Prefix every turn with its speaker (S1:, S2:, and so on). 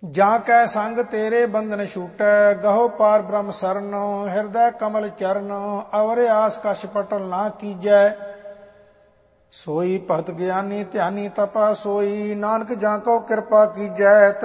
S1: ਜਾਂ ਕੈ ਸੰਗ ਤੇਰੇ ਬੰਧਨ ਛੂਟੈ, ਗਹੋ ਪਾਰ ਬ੍ਰਹਮ ਸਰਨ, ਹਿਰਦੈ ਕਮਲ ਚਰਨ, ਅਵਰ ਆਸ ਕਛ ਪਟਲ ਨਾ ਕੀਜੈ। ਸੋਈ ਭਗਤ ਗਿਆਨੀ ਧਿਆਨੀ ਤਪਾ ਸੋਈ, ਨਾਨਕ ਜਾਂ ਕੋ ਕਿਰਪਾ ਕੀਜੈ।